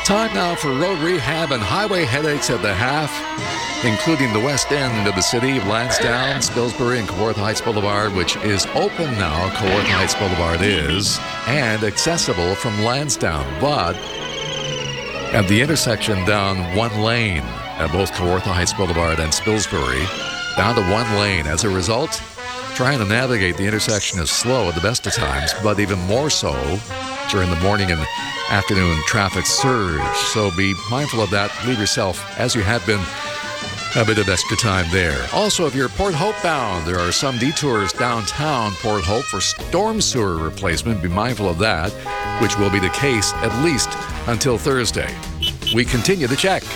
Time now for road rehab and highway headaches at the half, including the west end of the city of Lansdowne, Spilsbury, and Kawartha Heights Boulevard, which is open now. Kawartha Heights Boulevard is, and accessible from Lansdowne. But at the intersection, down one lane at both Kawartha Heights Boulevard and Spilsbury, down to one lane. As a result, trying to navigate the intersection is slow at the best of times, but even more so during the morning and afternoon traffic surge. So be mindful of that. Leave yourself, as you have been, a bit of extra time there. Also, if you're Port Hope bound, there are some detours downtown Port Hope for storm sewer replacement. Be mindful of that, which will be the case at least until Thursday. We continue the check.